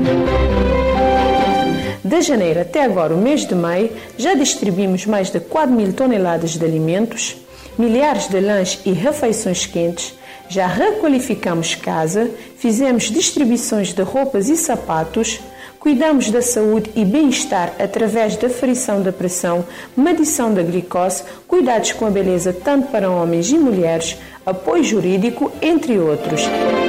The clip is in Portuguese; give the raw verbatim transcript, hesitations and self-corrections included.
De janeiro até agora, o mês de maio, já distribuímos mais de quatro mil toneladas de alimentos, milhares de lanches e refeições quentes, já requalificamos casa, fizemos distribuições de roupas e sapatos, cuidamos da saúde e bem-estar através da aferição da pressão, medição da glicose, cuidados com a beleza tanto para homens e mulheres, apoio jurídico, entre outros.